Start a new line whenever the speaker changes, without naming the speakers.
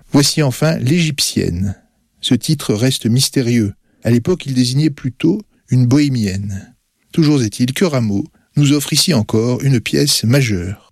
Voici enfin l'Égyptienne. Ce titre reste mystérieux. À l'époque, il désignait plutôt une bohémienne. Toujours est-il que Rameau nous offre ici encore une pièce majeure.